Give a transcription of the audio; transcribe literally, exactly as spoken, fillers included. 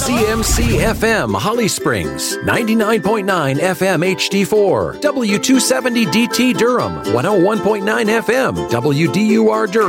C M C F M Holly Springs, ninety-nine point nine F M H D four, W two seventy D T Durham, one oh one point nine F M W D U R Durham.